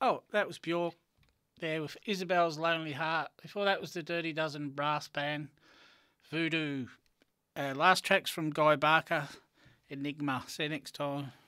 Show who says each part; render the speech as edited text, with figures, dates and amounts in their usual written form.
Speaker 1: Oh, that was Bjork there with Isabel's Lonely Heart. Before that was the Dirty Dozen Brass Band, Voodoo. Last track's from Guy Barker, Enigma. See you next time.